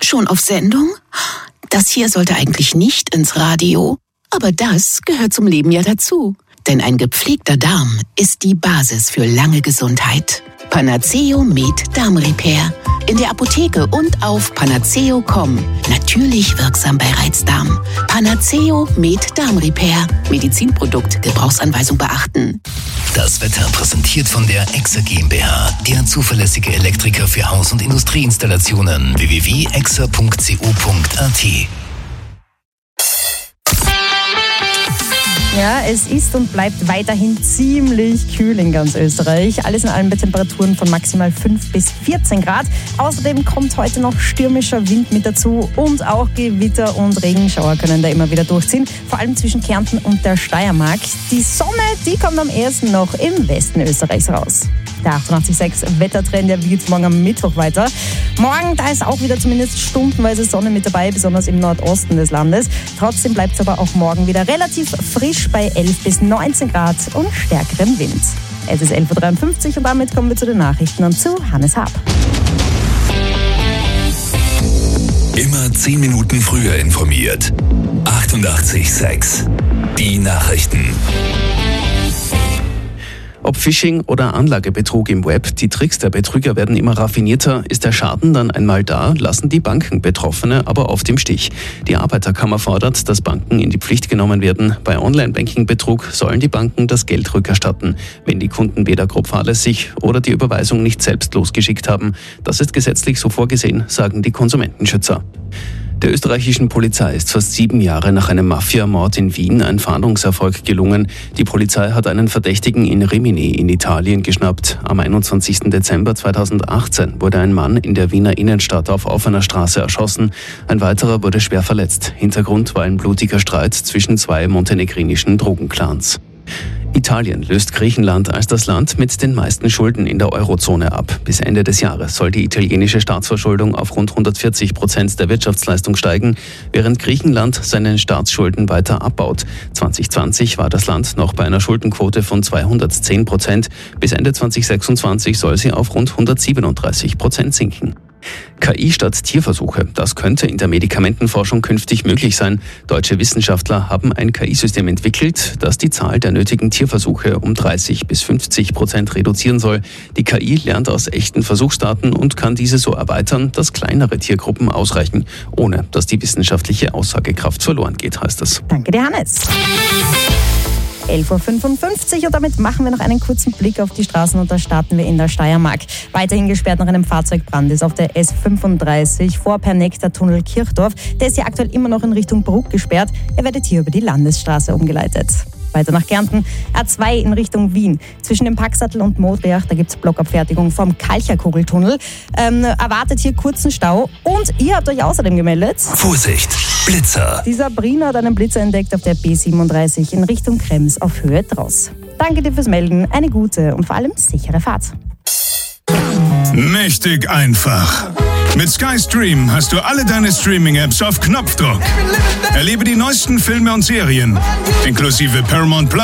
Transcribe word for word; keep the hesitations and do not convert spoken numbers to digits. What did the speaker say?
Schon auf Sendung? Das hier sollte eigentlich nicht ins Radio, aber das gehört zum Leben ja dazu. Denn ein gepflegter Darm ist die Basis für lange Gesundheit. Panaceo Med Darm Repair. In der Apotheke und auf panaceo punkt com. Natürlich wirksam bei Reizdarm. Panaceo Med Darm Repair. Medizinprodukt, Gebrauchsanweisung beachten. Das Wetter präsentiert von der Exa GmbH. Der zuverlässige Elektriker für Haus- und Industrieinstallationen. w w w punkt exa punkt co punkt a t. Ja, es ist und bleibt weiterhin ziemlich kühl in ganz Österreich. Alles in allem bei Temperaturen von maximal fünf bis vierzehn Grad. Außerdem kommt heute noch stürmischer Wind mit dazu und auch Gewitter und Regenschauer können da immer wieder durchziehen. Vor allem zwischen Kärnten und der Steiermark. Die Sonne, die kommt am ehesten noch im Westen Österreichs raus. Der achtundachtzig Komma sechs Wettertrend, der geht morgen am Mittwoch weiter. Morgen, da ist auch wieder zumindest stundenweise Sonne mit dabei, besonders im Nordosten des Landes. Trotzdem bleibt es aber auch morgen wieder relativ frisch bei elf bis neunzehn Grad und stärkerem Wind. Es ist elf Uhr dreiundfünfzig und damit kommen wir zu den Nachrichten und zu Hannes Haab. Immer zehn Minuten früher informiert. achtundachtzig Komma sechs. Die Nachrichten. Ob Phishing oder Anlagebetrug im Web, die Tricks der Betrüger werden immer raffinierter. Ist der Schaden dann einmal da, lassen die Banken Betroffene aber oft im Stich. Die Arbeiterkammer fordert, dass Banken in die Pflicht genommen werden. Bei Online-Banking-Betrug sollen die Banken das Geld rückerstatten, wenn die Kunden weder grob fahrlässig oder die Überweisung nicht selbst losgeschickt haben. Das ist gesetzlich so vorgesehen, sagen die Konsumentenschützer. Der österreichischen Polizei ist fast sieben Jahre nach einem Mafiamord in Wien ein Fahndungserfolg gelungen. Die Polizei hat einen Verdächtigen in Rimini in Italien geschnappt. Am einundzwanzigsten Dezember zweitausendachtzehn wurde ein Mann in der Wiener Innenstadt auf offener Straße erschossen. Ein weiterer wurde schwer verletzt. Hintergrund war ein blutiger Streit zwischen zwei montenegrinischen Drogenclans. Italien löst Griechenland als das Land mit den meisten Schulden in der Eurozone ab. Bis Ende des Jahres soll die italienische Staatsverschuldung auf rund hundertvierzig Prozent der Wirtschaftsleistung steigen, während Griechenland seine Staatsschulden weiter abbaut. zwanzig zwanzig war das Land noch bei einer Schuldenquote von zweihundertzehn Prozent. Bis Ende zwanzig sechsundzwanzig soll sie auf rund hundertsiebenunddreißig Prozent sinken. K I statt Tierversuche, das könnte in der Medikamentenforschung künftig möglich sein. Deutsche Wissenschaftler haben ein K I-System entwickelt, das die Zahl der nötigen Tierversuche um dreißig bis fünfzig Prozent reduzieren soll. Die K I lernt aus echten Versuchsdaten und kann diese so erweitern, dass kleinere Tiergruppen ausreichen, ohne dass die wissenschaftliche Aussagekraft verloren geht, heißt es. Danke dir, Hannes. elf Uhr fünfundfünfzig und damit machen wir noch einen kurzen Blick auf die Straßen und da starten wir in der Steiermark. Weiterhin gesperrt nach einem Fahrzeugbrand ist auf der S fünfunddreißig vor Pernekter-Tunnel Kirchdorf. Der ist ja aktuell immer noch in Richtung Bruck gesperrt. Er wird hier über die Landesstraße umgeleitet. Weiter nach Kärnten, A zwei in Richtung Wien. Zwischen dem Packsattel und Modriach, da gibt es Blockabfertigung vom Kalcherkugeltunnel. Ähm, erwartet hier kurzen Stau und ihr habt euch außerdem gemeldet. Vorsicht, Blitzer. Die Sabrina hat einen Blitzer entdeckt auf der B siebenunddreißig in Richtung Krems auf Höhe Draus. Danke dir fürs Melden, eine gute und vor allem sichere Fahrt. Mächtig einfach. Mit Sky Stream hast du alle deine Streaming-Apps auf Knopfdruck. Erlebe die neuesten Filme und Serien, inklusive Paramount Plus.